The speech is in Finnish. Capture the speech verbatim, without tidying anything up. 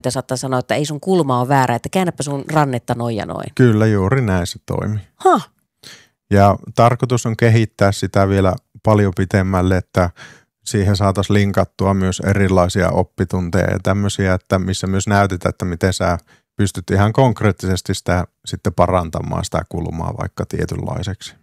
Ja saattaa sanoa, että ei sun kulma ole väärä, että käännäpä sun rannetta noin ja noin. Kyllä, juuri näin se toimii. Huh. Ja tarkoitus on kehittää sitä vielä paljon pitemmälle, että siihen saataisiin linkattua myös erilaisia oppitunteja ja tämmöisiä, että missä myös näytetään, että miten sä pystyt ihan konkreettisesti sitä sitten parantamaan sitä kulmaa vaikka tietynlaiseksi.